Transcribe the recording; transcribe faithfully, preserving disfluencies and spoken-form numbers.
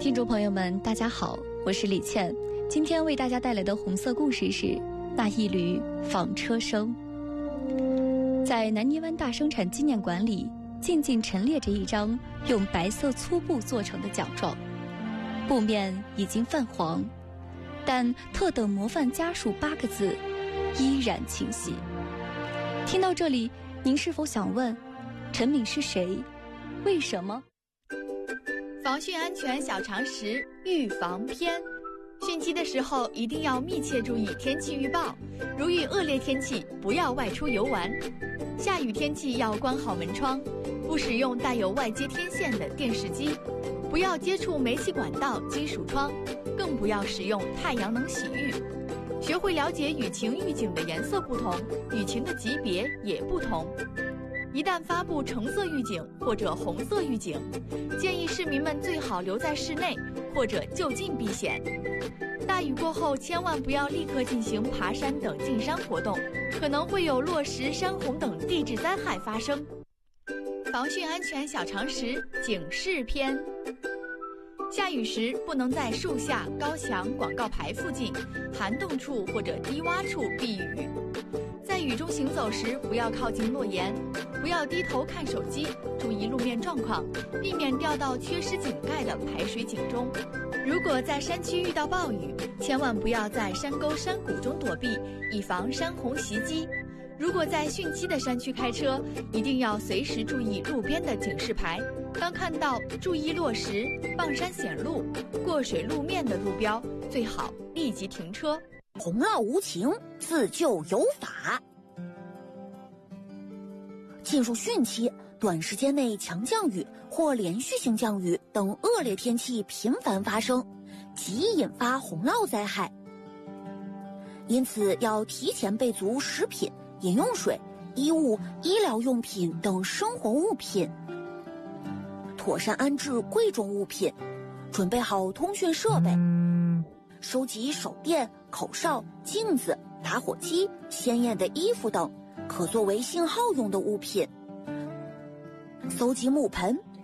听众朋友们，大家好，我是李倩。今天为大家带来的红色故事是那一缕纺车声。在南泥湾大生产纪念馆里，静静陈列着一张用白色粗布做成的奖状，布面已经泛黄，但特等模范家属八个字依然清晰。听到这里，您是否想问，陈敏是谁？为什么？ 防汛安全小常识预防篇。汛期的时候一定要密切注意天气预报，如遇恶劣天气不要外出游玩，下雨天气要关好门窗，不使用带有外接天线的电视机，不要接触煤气管道、金属窗，更不要使用太阳能洗浴。学会了解雨情预警的颜色不同，雨情的级别也不同。一旦发布橙色预警或者红色预警，建议市民们最好留在室内或者就近避险。大雨过后，千万不要立刻进行爬山等进山活动，可能会有落石、山洪等地质灾害发生。防汛安全小常识警示篇：下雨时不能在树下、高墙、广告牌附近、涵洞处或者低洼处避雨。在雨中行走时，不要靠近落岩，不要低头看手机，注意路面状况，避免掉到缺失井盖的排水井中。如果在山区遇到暴雨，千万不要在山沟山谷中躲避，以防山洪袭击。如果在汛期的山区开车，一定要随时注意路边的警示牌，当看到注意落石、傍山险路、过水路面的路标，最好立即停车。 洪涝无情，自救有法。进入汛期，短时间内强降雨或连续性降雨等恶劣天气频繁发生，极易引发洪涝灾害。因此要提前备足食品、饮用水、衣物、医疗用品等生活物品，妥善安置贵重物品，准备好通讯设备，收集手电、口哨、镜子、打火机、鲜艳的衣服等可作为信号用的物品，搜集木盆、